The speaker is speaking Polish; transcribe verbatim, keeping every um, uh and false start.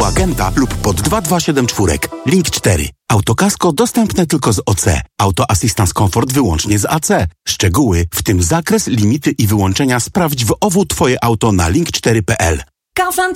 u agenta lub pod dwa dwa siedem cztery. Link cztery. Autokasko dostępne tylko z O C. Auto Assistance Comfort wyłącznie z A C. Szczegóły, w tym zakres, limity i wyłączenia sprawdź w O W Twoje auto na link cztery kropka p l. Kaufland